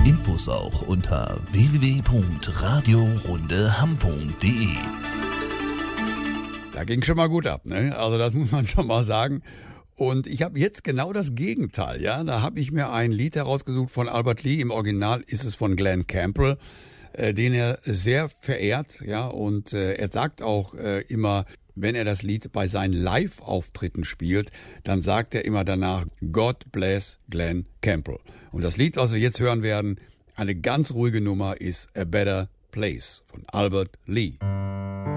Infos auch unter www.radiorundeham.de. Da ging schon mal gut ab, ne? Also das muss man schon mal sagen. Und ich habe jetzt genau das Gegenteil, ja. Da habe ich mir ein Lied herausgesucht von Albert Lee. Im Original ist es von Glen Campbell, den er sehr verehrt, ja. Und er sagt auch immer, wenn er das Lied bei seinen Live-Auftritten spielt, dann sagt er immer danach, God bless Glen Campbell. Und das Lied, was wir jetzt hören werden, eine ganz ruhige Nummer, ist A Better Place von Albert Lee.